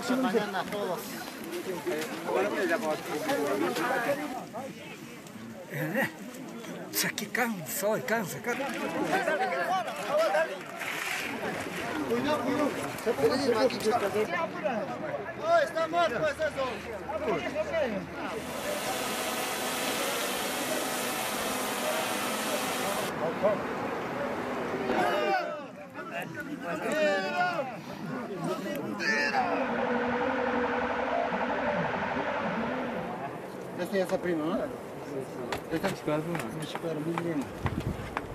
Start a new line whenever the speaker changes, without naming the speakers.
mañana todos.
Isso aqui cansa, cansa.
Cuidado. Está morto, pues eso. Esta é essa prima, não é? Esta é a escola, muito lindo.